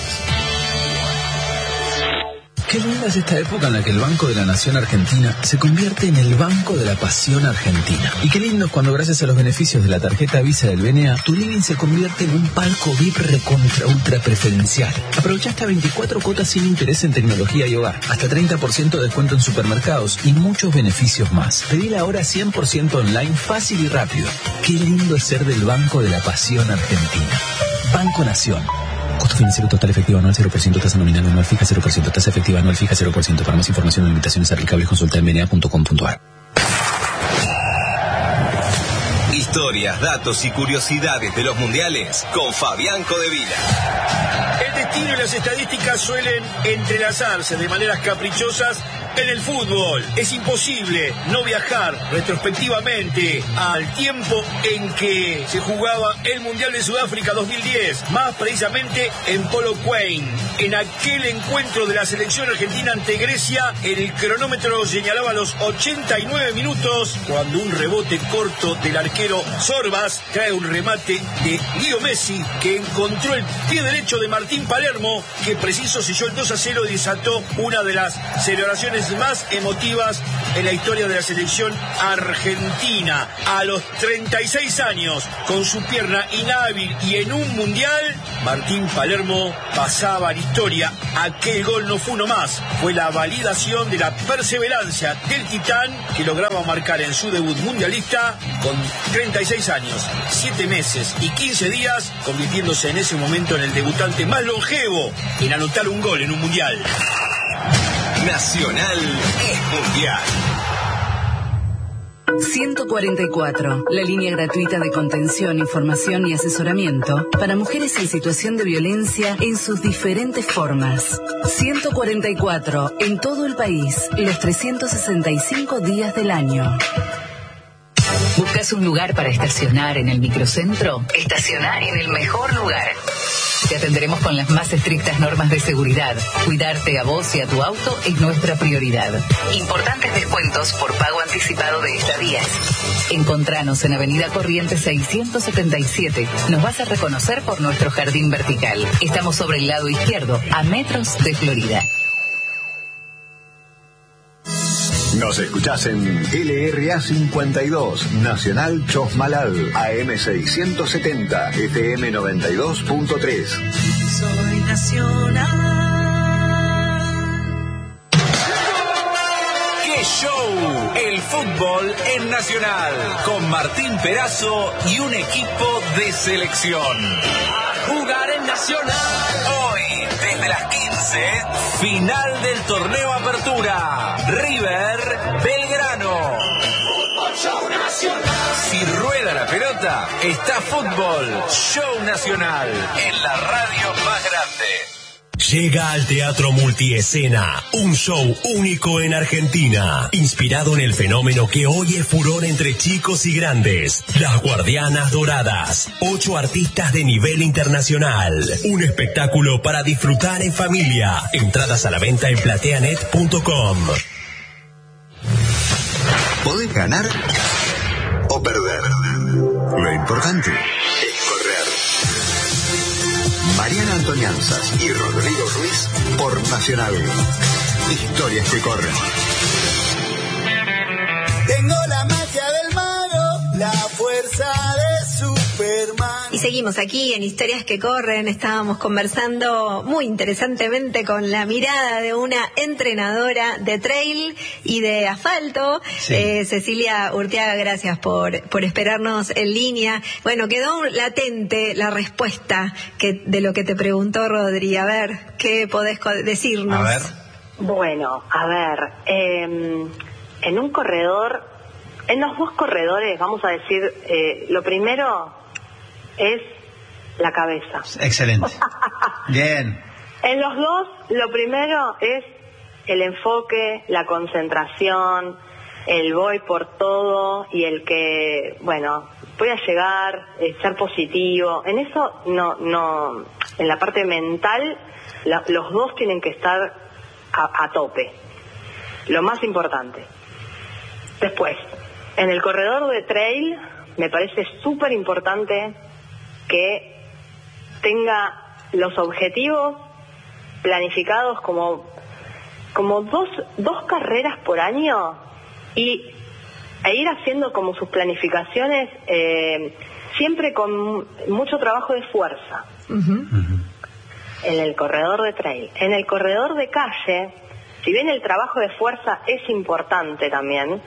Qué linda es esta época en la que el Banco de la Nación Argentina se convierte en el Banco de la Pasión Argentina. Y qué lindo es cuando gracias a los beneficios de la tarjeta Visa del B N A, tu living se convierte en un palco V I P recontra ultra preferencial. Aprovecha hasta veinticuatro cuotas sin interés en tecnología y hogar, hasta treinta por ciento de descuento en supermercados y muchos beneficios más. Pedí ahora cien por ciento online, fácil y rápido. Qué lindo es ser del Banco de la Pasión Argentina. Banco Nación. Costo financiero total efectivo anual cero por ciento, tasa nominal anual fija cero por ciento, tasa efectiva anual fija cero por ciento. Para más información o limitaciones aplicables consulta en b n a punto com punto a r. Historias, datos y curiosidades de los mundiales con Fabián Codevila. El destino y las estadísticas suelen entrelazarse de maneras caprichosas en el fútbol. Es imposible no viajar retrospectivamente al tiempo en que se jugaba el Mundial de Sudáfrica dos mil diez, más precisamente en Polokwane. En aquel encuentro de la selección argentina ante Grecia, el cronómetro señalaba los ochenta y nueve minutos cuando un rebote corto del arquero Sorbas trae un remate de Leo Messi que encontró el pie derecho de Martín Palermo, que preciso selló el dos a cero y desató una de las celebraciones más emotivas en la historia de la selección argentina. A los treinta y seis años, con su pierna inhábil y en un mundial, Martín Palermo pasaba a la historia. Aquel gol no fue uno más, fue la validación de la perseverancia del titán que lograba marcar en su debut mundialista con treinta y seis años, siete meses y quince días, convirtiéndose en ese momento en el debutante más longevo en anotar un gol en un mundial. Nacional es mundial. ciento cuarenta y cuatro, la línea gratuita de contención, información y asesoramiento para mujeres en situación de violencia en sus diferentes formas. ciento cuarenta y cuatro, en todo el país, los trescientos sesenta y cinco días del año. ¿Buscas un lugar para estacionar en el microcentro? Estacionar en el mejor lugar. Te atenderemos con las más estrictas normas de seguridad. Cuidarte a vos y a tu auto es nuestra prioridad. Importantes descuentos por pago anticipado de estadías. Encontranos en Avenida Corrientes seiscientos setenta y siete. Nos vas a reconocer por nuestro jardín vertical. Estamos sobre el lado izquierdo, a metros de Florida. Nos escuchás en L R A cincuenta y dos, Nacional Chosmalal, A M seiscientos setenta, F M noventa y dos punto tres. Soy Nacional. ¡Qué show! El fútbol en Nacional, con Martín Perazo y un equipo de selección. A jugar en Nacional. Hoy, desde las quince, final del torneo Apertura. River Belgrano. Fútbol Show Nacional. Si rueda la pelota, está Fútbol Show Nacional en la radio más grande. Llega al Teatro Multiescena, un show único en Argentina, inspirado en el fenómeno que hoy es furor entre chicos y grandes, Las Guardianas Doradas, ocho artistas de nivel internacional, un espectáculo para disfrutar en familia, entradas a la venta en plateanet punto com. Podés ganar o o perder. Lo importante es correr. Mariana Antonianzas y Rodrigo Ruiz por Nacional. Historias que corren. Tengo la magia del mago, la fuerza de Superman. Y seguimos aquí en Historias que Corren. Estábamos conversando muy interesantemente con la mirada de una entrenadora de trail y de asfalto, sí. eh, Cecilia Urteaga. Gracias por, por esperarnos en línea. Bueno, quedó latente la respuesta que, de lo que te preguntó Rodri. A ver, ¿qué podés decirnos? A ver. Bueno, a ver, eh, en un corredor, en los dos corredores, vamos a decir, eh, lo primero es la cabeza. Excelente. Bien. En los dos, lo primero es el enfoque, la concentración, el voy por todo y el que, bueno, voy a llegar, eh, ser positivo. En eso, no, no, en la parte mental, la, los dos tienen que estar a, a tope. Lo más importante. Después, en el corredor de trail, me parece súper importante que tenga los objetivos planificados como, como dos, dos carreras por año y e ir haciendo como sus planificaciones eh, siempre con mucho trabajo de fuerza. Uh-huh. En el corredor de trail. En el corredor de calle, si bien el trabajo de fuerza es importante también,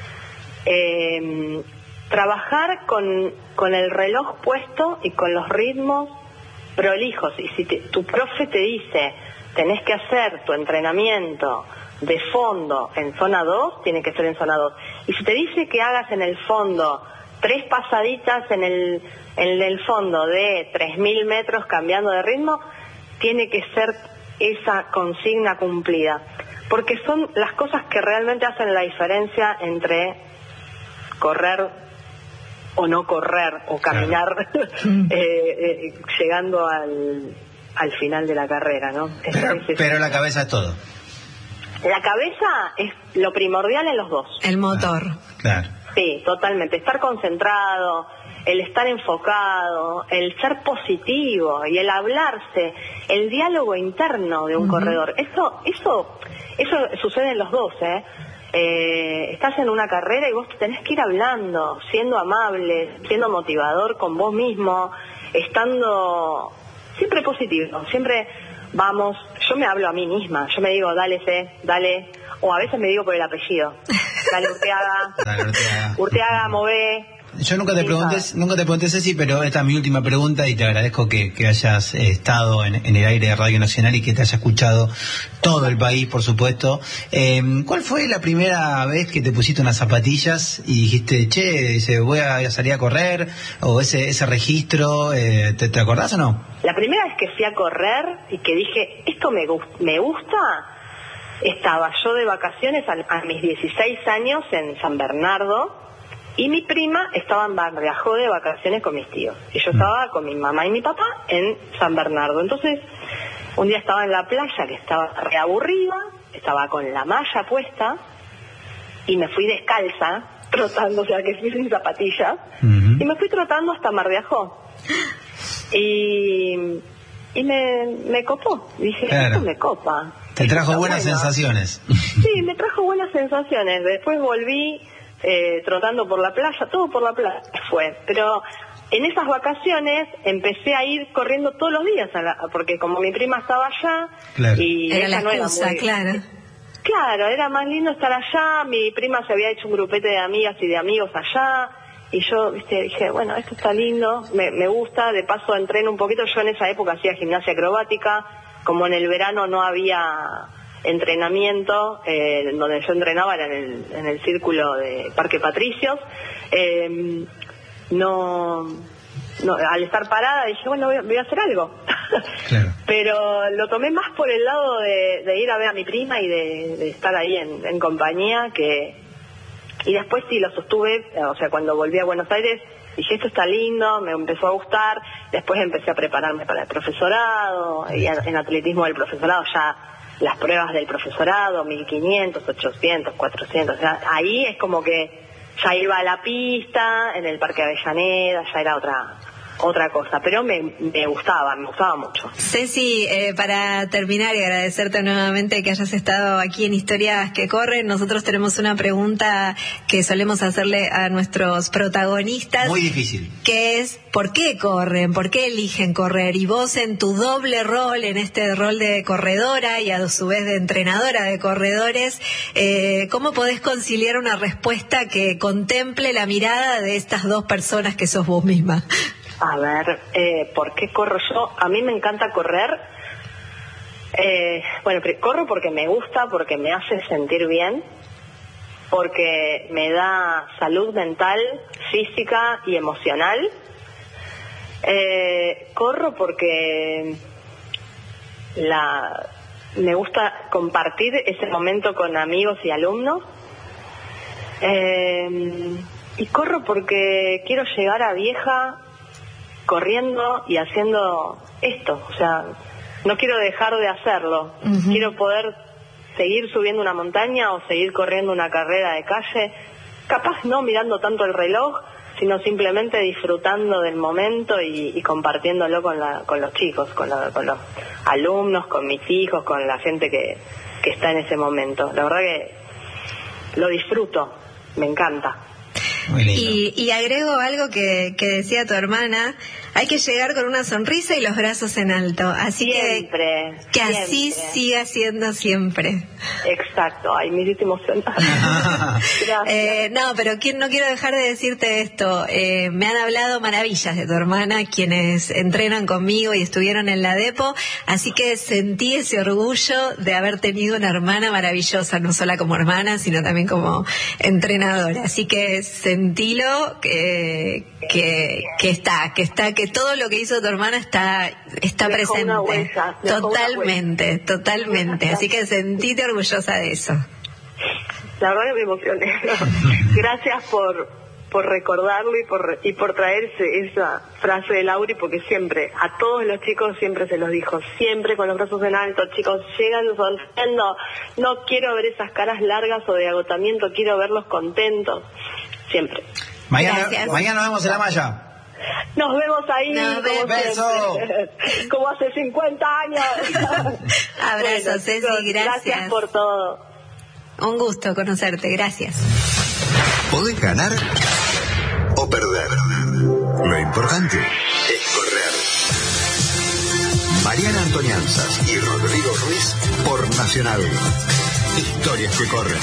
eh, trabajar con, con el reloj puesto y con los ritmos prolijos. Y si te, tu profe te dice, tenés que hacer tu entrenamiento de fondo en zona dos, tiene que ser en zona dos. Y si te dice que hagas en el fondo tres pasaditas en el, en el fondo de tres mil metros cambiando de ritmo, tiene que ser esa consigna cumplida. Porque son las cosas que realmente hacen la diferencia entre correr o no correr, o caminar, claro. eh, eh, llegando al, al final de la carrera, ¿no? Pero, es, pero la cabeza es todo. La cabeza es lo primordial en los dos. El motor. Claro. Sí, totalmente. Estar concentrado, el estar enfocado, el ser positivo y el hablarse, el diálogo interno de un uh-huh. corredor. Eso, eso, eso sucede en los dos, ¿eh? Eh, estás en una carrera y vos tenés que ir hablando, siendo amable, siendo motivador con vos mismo, estando siempre positivo, siempre vamos. Yo me hablo a mí misma, yo me digo, dale C, dale, o a veces me digo por el apellido, dale Urteaga, dale Urteaga, Urteaga, mové. Yo nunca te pregunté, nunca te pregunté, Ceci, pero esta es mi última pregunta y te agradezco que, que hayas estado en, en el aire de Radio Nacional y que te haya escuchado todo el país, por supuesto. Eh, ¿Cuál fue la primera vez que te pusiste unas zapatillas y dijiste, che, dice, voy a salir a correr? O ese ese registro, eh, ¿te, ¿te acordás o no? La primera vez que fui a correr y que dije, esto me, me gusta, estaba yo de vacaciones a, a mis dieciséis años en San Bernardo. Y mi prima estaba en Barriajó de vacaciones con mis tíos. Y yo estaba con mi mamá y mi papá en San Bernardo. Entonces, un día estaba en la playa, que estaba reaburrida, estaba con la malla puesta, y me fui descalza, trotando, o sea, que fui sin zapatillas, uh-huh. y me fui trotando hasta Mar de Ajó. Y, y me, me copó. Dije, claro. Esto me copa. Te trajo buenas bueno. sensaciones. Sí, me trajo buenas sensaciones. Después volví... Eh, trotando por la playa, todo por la playa fue, pero en esas vacaciones empecé a ir corriendo todos los días, a la, porque como mi prima estaba allá, claro. y era ella la no excusa, era muy... claro. Claro, era más lindo estar allá, mi prima se había hecho un grupete de amigas y de amigos allá, y yo, viste, dije, bueno, esto está lindo, me, me gusta, de paso entreno un poquito, yo en esa época hacía gimnasia acrobática, como en el verano no había... entrenamiento, eh, donde yo entrenaba era en el, en el círculo de Parque Patricios, eh, no, no, al estar parada dije, bueno, voy, voy a hacer algo. Claro. Pero lo tomé más por el lado de, de ir a ver a mi prima y de, de estar ahí en, en compañía, que y después sí lo sostuve, o sea, cuando volví a Buenos Aires dije, esto está lindo, me empezó a gustar, después empecé a prepararme para el profesorado, y en atletismo del profesorado ya las pruebas del profesorado, mil quinientos, ochocientos, cuatrocientos, o sea, ahí es como que ya iba a la pista, en el Parque Avellaneda, ya era otra otra cosa, pero me, me gustaba, me gustaba mucho. Ceci, eh, para terminar y agradecerte nuevamente que hayas estado aquí en Historias que Corren, nosotros tenemos una pregunta que solemos hacerle a nuestros protagonistas. Muy difícil. Que es, ¿por qué corren? ¿Por qué eligen correr? Y vos en tu doble rol, en este rol de corredora y a su vez de entrenadora de corredores, eh, ¿cómo podés conciliar una respuesta que contemple la mirada de estas dos personas que sos vos misma? A ver, eh, ¿por qué corro yo? A mí me encanta correr. Eh, bueno, corro porque me gusta, porque me hace sentir bien, porque me da salud mental, física y emocional. Eh, corro porque la, me gusta compartir ese momento con amigos y alumnos. Eh, y corro porque quiero llegar a vieja corriendo y haciendo esto, o sea, no quiero dejar de hacerlo. Uh-huh. Quiero poder seguir subiendo una montaña o seguir corriendo una carrera de calle, capaz no mirando tanto el reloj, sino simplemente disfrutando del momento y, y compartiéndolo con, la, con los chicos, con, la, con los alumnos, con mis hijos, con la gente que, que está en ese momento. La verdad que lo disfruto, me encanta. Y, y agrego algo que, que decía tu hermana, hay que llegar con una sonrisa y los brazos en alto, así siempre, que, que siempre. Así siga siendo siempre. Exacto, ay, me hiciste emocionar. eh, no, pero no quiero dejar de decirte esto, eh, me han hablado maravillas de tu hermana, quienes entrenan conmigo y estuvieron en la Depo, así que sentí ese orgullo de haber tenido una hermana maravillosa, no solo como hermana, sino también como entrenadora, así que sentilo que, que, que está, que está, que todo lo que hizo tu hermana está, está dejó presente. Una huella, totalmente, totalmente. Así que sentite orgullosa de eso. La verdad que me emocioné. Gracias por, por recordarlo y por, y por traerse esa frase de Lauri, porque siempre, a todos los chicos siempre se los dijo, siempre con los brazos en alto, chicos, llegan sonriendo, no quiero ver esas caras largas o de agotamiento, quiero verlos contentos. Siempre. Mañana, mañana nos vemos en la malla. Nos vemos ahí. Nos como, beso. como hace cincuenta años. Abrazo, bueno, Ceci, chicos, gracias. Gracias por todo. Un gusto conocerte, gracias. Podés ganar o perder. Lo importante es correr. Mariana Antonianzas y Rodrigo Ruiz por Nacional. Historias que corren.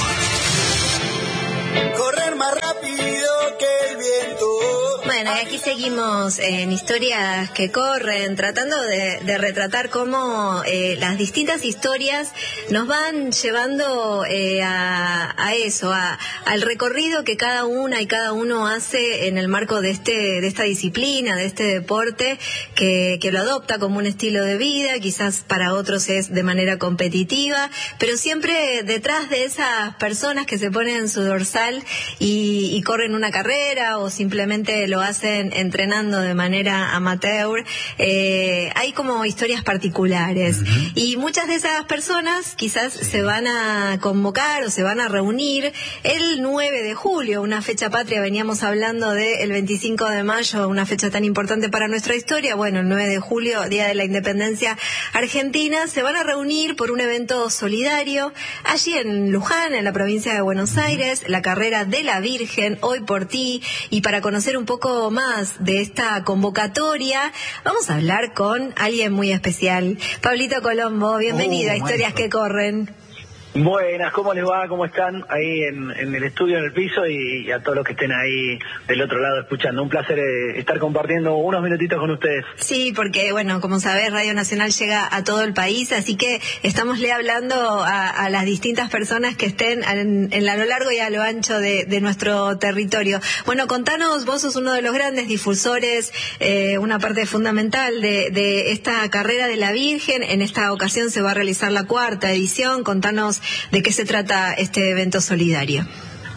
Correr más rápido que el viento. Bueno, y aquí seguimos en Historias que Corren, tratando de, de retratar cómo eh, las distintas historias nos van llevando eh, a, a eso, a, al recorrido que cada una y cada uno hace en el marco de este de esta disciplina, de este deporte, que, que lo adopta como un estilo de vida, quizás para otros es de manera competitiva, pero siempre detrás de esas personas que se ponen su dorsal y, y corren una carrera o simplemente lo hacen entrenando de manera amateur, eh, hay como historias particulares. Uh-huh. Y muchas de esas personas quizás sí. se van a convocar o se van a reunir el nueve de julio, una fecha patria. Veníamos hablando del veinticinco de mayo, una fecha tan importante para nuestra historia. Bueno, el nueve de julio, Día de la Independencia Argentina, se van a reunir por un evento solidario allí en Luján, en la provincia de Buenos Aires, la carrera de la Virgen, Hoy por Ti. Y para conocer un poco más de esta convocatoria, vamos a hablar con alguien muy especial. Pablito Colombo, bienvenido uh, a Historias que Corren. Buenas, ¿cómo les va? ¿Cómo están ahí en, en el estudio, en el piso? Y, y a todos los que estén ahí del otro lado escuchando. Un placer eh, estar compartiendo unos minutitos con ustedes. Sí, porque, bueno, como sabés, Radio Nacional llega a todo el país, así que estámosle hablando a, a las distintas personas que estén en, en a lo largo y a lo ancho de, de nuestro territorio. Bueno, contanos, vos sos uno de los grandes difusores, eh, una parte fundamental de, de esta carrera de la Virgen. En esta ocasión se va a realizar la cuarta edición. Contanos de qué se trata este evento solidario.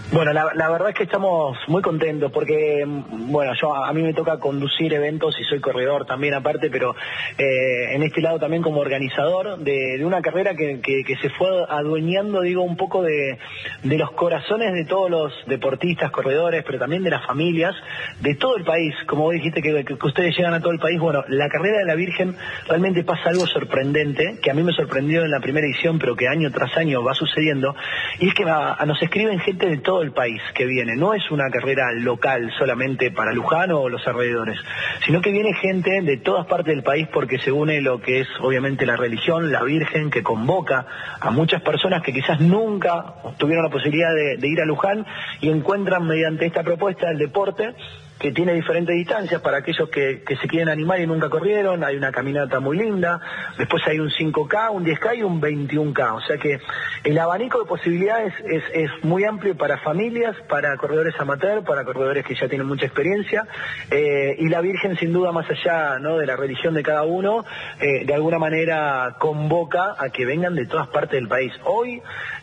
Bueno, la, la verdad es que estamos muy contentos porque, bueno, yo a mí me toca conducir eventos y soy corredor también aparte, pero eh, en este lado también como organizador de, de una carrera que, que, que se fue adueñando, digo, un poco de, de los corazones de todos los deportistas, corredores, pero también de las familias de todo el país. Como vos dijiste que, que, que ustedes llegan a todo el país, bueno, la carrera de la Virgen realmente pasa algo sorprendente, que a mí me sorprendió en la primera edición, pero que año tras año va sucediendo, y es que a, a nos escriben gente de todo el país que viene. No es una carrera local solamente para Luján o los alrededores, sino que viene gente de todas partes del país porque se une lo que es obviamente la religión, la Virgen, que convoca a muchas personas que quizás nunca tuvieron la posibilidad de, de ir a Luján y encuentran mediante esta propuesta el deporte, que tiene diferentes distancias para aquellos que, que se quieren animar y nunca corrieron. Hay una caminata muy linda, después hay un cinco K, un diez K y un veintiún K, o sea que el abanico de posibilidades es, es muy amplio para familias, para corredores amateur, para corredores que ya tienen mucha experiencia, eh, y la Virgen sin duda, más allá, ¿no?, de la religión de cada uno, eh, de alguna manera convoca a que vengan de todas partes del país. Hoy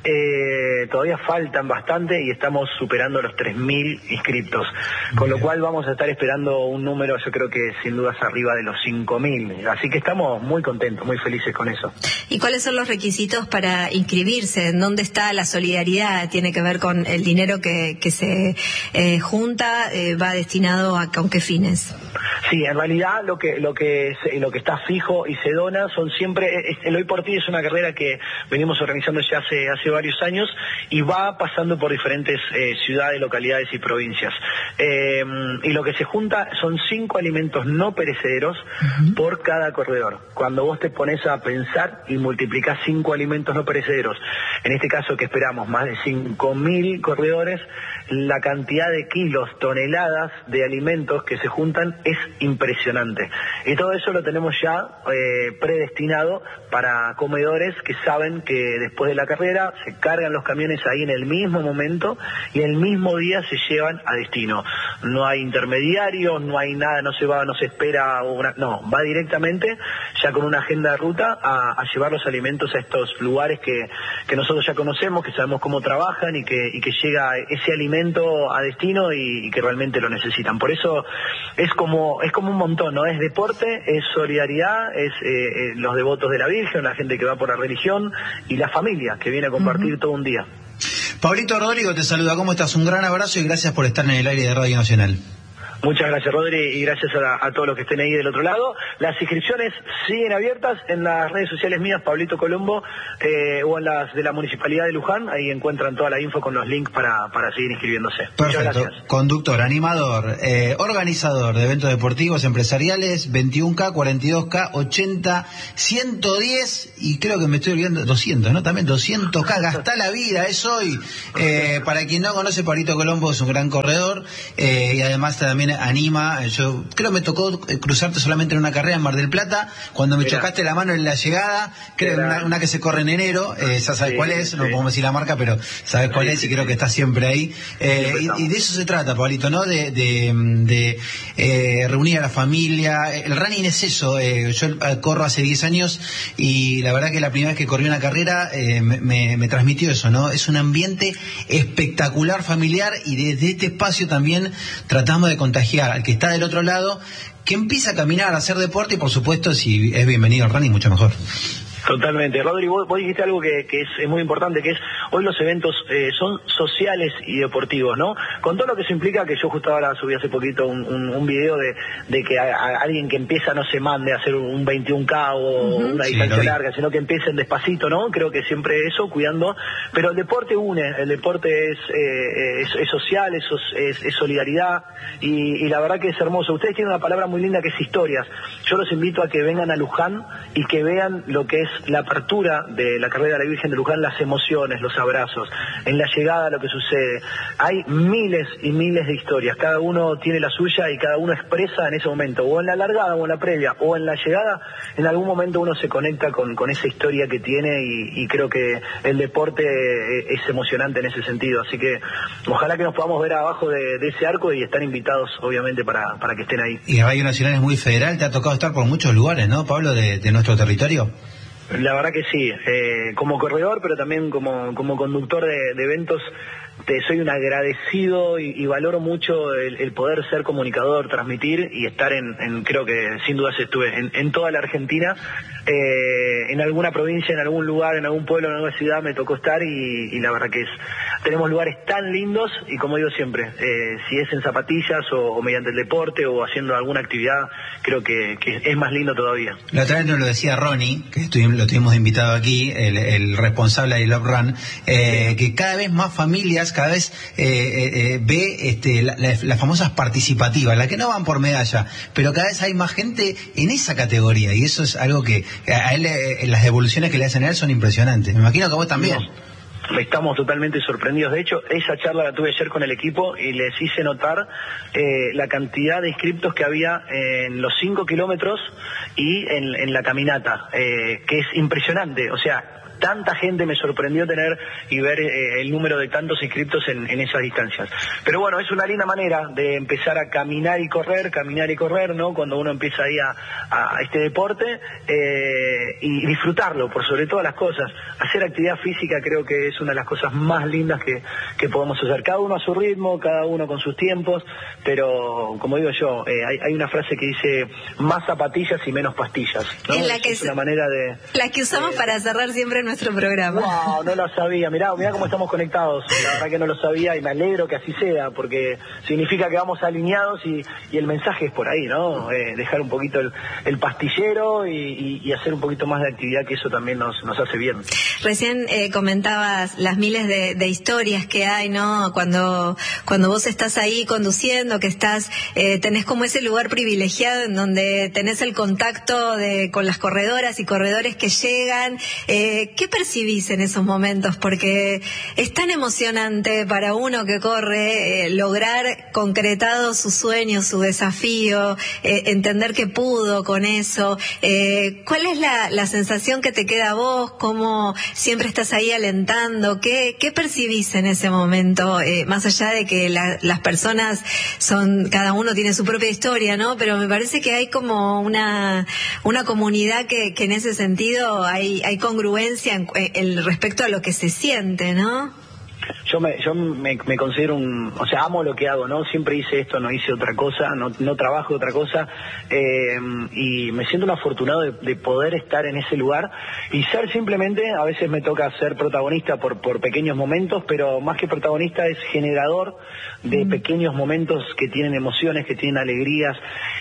eh, todavía faltan bastante y estamos superando los tres mil inscriptos, con lo cual vamos a estar esperando un número, yo creo que sin dudas arriba de los cinco mil, así que estamos muy contentos, muy felices con eso. ¿Y cuáles son los requisitos para inscribirse? ¿En dónde está la solidaridad? ¿Tiene que ver con el dinero que, que se eh, junta? Eh, ¿Va destinado a con qué fines? Sí, en realidad lo que lo que lo que está fijo y se dona son siempre, el Hoy por Ti es una carrera que venimos organizando ya hace hace varios años y va pasando por diferentes eh, ciudades, localidades y provincias. Eh, y lo que se junta son cinco alimentos no perecederos uh-huh. por cada corredor. Cuando vos te pones a pensar y multiplicás cinco alimentos no perecederos, en este caso que esperamos más de cinco mil corredores, la cantidad de kilos, toneladas de alimentos que se juntan es impresionante. Y todo eso lo tenemos ya eh, predestinado para comedores que saben que después de la carrera se cargan los camiones ahí en el mismo momento y el mismo día se llevan a destino. No hay intermediarios, no hay nada, no se va, no se espera, una, no, va directamente ya con una agenda de ruta a, a llevar los alimentos a estos lugares que, que nosotros ya conocemos, que sabemos cómo trabajan y que, y que llega ese alimento a destino y, y que realmente lo necesitan. Por eso es como es como un montón, ¿no? Es deporte, es solidaridad, es eh, eh, los devotos de la Virgen, la gente que va por la religión y la familia que viene a compartir uh-huh. todo un día. Pablito Rodrigo te saluda, ¿cómo estás? Un gran abrazo y gracias por estar en el aire de Radio Nacional. Muchas gracias, Rodri, y gracias a, a todos los que estén ahí del otro lado. Las inscripciones siguen abiertas en las redes sociales mías, Pablito Colombo, eh, o en las de la Municipalidad de Luján. Ahí encuentran toda la info con los links para, para seguir inscribiéndose. Perfecto. Conductor, animador, eh, organizador de eventos deportivos, empresariales, veintiún K, cuarenta y dos K, ochenta, ciento diez y creo que me estoy olvidando, doscientos, ¿no? También doscientos K, gasta la vida, es hoy. Eh, para quien no conoce, Pablito Colombo es un gran corredor eh, y además también anima. Yo creo que me tocó cruzarte solamente en una carrera en Mar del Plata, cuando me Mira. chocaste la mano en la llegada, creo una, una que se corre en enero, eh, ya sabes sí, cuál es, sí. no podemos decir la marca, pero sabes cuál sí, es y sí, creo que está siempre ahí. Eh, y, y de eso se trata, Pablito, ¿no? De, de, de eh, reunir a la familia. El running es eso. Eh, yo corro hace diez años y la verdad que la primera vez que corrí una carrera eh, me, me, me transmitió eso, ¿no? Es un ambiente espectacular, familiar, y desde este espacio también tratamos de contagiar al que está del otro lado, que empieza a caminar, a hacer deporte y por supuesto si es bienvenido al running mucho mejor. Totalmente. Rodri, vos, vos dijiste algo que, que es, es muy importante, que es hoy los eventos eh, son sociales y deportivos, ¿no? Con todo lo que eso implica, que yo justo ahora subí hace poquito un, un, un video de, de que a, a alguien que empieza no se mande a hacer un veintiún K o uh-huh. una distancia sí, larga, sino que empiecen despacito, ¿no? Creo que siempre eso, cuidando, pero el deporte une, el deporte es, eh, es, es social, es, es, es solidaridad y, y la verdad que es hermoso. Ustedes tienen una palabra muy linda que es historias. Yo los invito a que vengan a Luján y que vean lo que es la apertura de la carrera de la Virgen de Luján, las emociones, los abrazos, en la llegada lo que sucede. Hay miles y miles de historias, cada uno tiene la suya y cada uno expresa en ese momento, o en la largada o en la previa, o en la llegada, en algún momento uno se conecta con, con esa historia que tiene y, y creo que el deporte es emocionante en ese sentido, así que ojalá que nos podamos ver abajo de, de ese arco y están invitados obviamente para, para que estén ahí. Y Radio Nacional es muy federal, te ha tocado estar por muchos lugares, ¿no, Pablo, de, de nuestro territorio? La verdad que sí, eh, como corredor, pero también como, como conductor de, de eventos, te soy un agradecido y, y valoro mucho el, el poder ser comunicador, transmitir y estar en, en creo que sin dudas estuve en, en toda la Argentina, eh, en alguna provincia, en algún lugar, en algún pueblo, en alguna ciudad me tocó estar y, y la verdad que es, tenemos lugares tan lindos y como digo siempre, eh, si es en zapatillas o, o mediante el deporte o haciendo alguna actividad, creo que, que es más lindo todavía. La otra vez nos lo decía Ronnie, que estuvimos, lo tuvimos invitado aquí, el, el responsable de Love Run, eh, que cada vez más familias, cada vez eh, eh, ve este, la, la, las famosas participativas, las que no van por medalla, pero cada vez hay más gente en esa categoría y eso es algo que a él, eh, las devoluciones que le hacen a él son impresionantes. Me imagino que a vos también. No. Estamos totalmente sorprendidos. De hecho, esa charla la tuve ayer con el equipo y les hice notar eh, la cantidad de inscriptos que había en los cinco kilómetros y en, en la caminata, eh, que es impresionante. O sea, tanta gente me sorprendió tener y ver eh, el número de tantos inscriptos en, en esas distancias. Pero bueno, es una linda manera de empezar a caminar y correr, caminar y correr, ¿no? Cuando uno empieza ahí a, a este deporte eh, y disfrutarlo, por sobre todas las cosas. Hacer actividad física creo que es una de las cosas más lindas que, que podemos hacer. Cada uno a su ritmo, cada uno con sus tiempos, pero como digo yo, eh, hay, hay una frase que dice más zapatillas y menos pastillas, ¿no? Es la que es una manera de... La que usamos eh, para cerrar siempre nuestro programa. Wow, no lo sabía. Mirá, mirá cómo estamos conectados. La verdad que no lo sabía y me alegro que así sea, porque significa que vamos alineados y, y el mensaje es por ahí, ¿no? Eh, dejar un poquito el, el pastillero y, y, y hacer un poquito más de actividad, que eso también nos, nos hace bien. Recién eh, comentabas las miles de, de historias que hay, ¿no? Cuando cuando vos estás ahí conduciendo, que estás, eh, tenés como ese lugar privilegiado en donde tenés el contacto de con las corredoras y corredores que llegan. Eh, ¿Qué percibís en esos momentos? Porque es tan emocionante para uno que corre eh, lograr concretado su sueño, su desafío, eh, entender que pudo con eso. Eh, ¿Cuál es la, la sensación que te queda a vos? ¿Cómo siempre estás ahí alentando? ¿Qué, qué percibís en ese momento? Eh, más allá de que la, las personas son, cada uno tiene su propia historia, ¿no? Pero me parece que hay como una, una comunidad que, que en ese sentido hay, hay congruencia en, en respecto a lo que se siente, ¿no? Yo me yo me, me considero un, o sea, amo lo que hago, ¿no? Siempre hice esto, no hice otra cosa, no no trabajo otra cosa, eh, y me siento un afortunado de, de poder estar en ese lugar y ser simplemente, a veces me toca ser protagonista por por pequeños momentos, pero más que protagonista es generador de mm. pequeños momentos que tienen emociones, que tienen alegrías.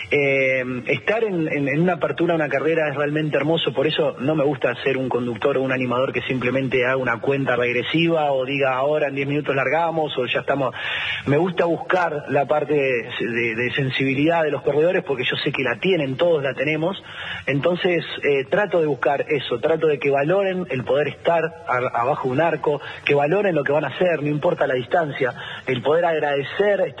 Eh, estar en, en, en una apertura, una carrera es realmente hermoso, por eso no me gusta ser un conductor o un animador que simplemente haga una cuenta regresiva o diga ahora en diez minutos largamos o ya estamos. Me gusta buscar la parte de, de, de sensibilidad de los corredores porque yo sé que la tienen, todos la tenemos, entonces eh, trato de buscar eso, trato de que valoren el poder estar a, abajo de un arco, que valoren lo que van a hacer, no importa la distancia, el poder agradecer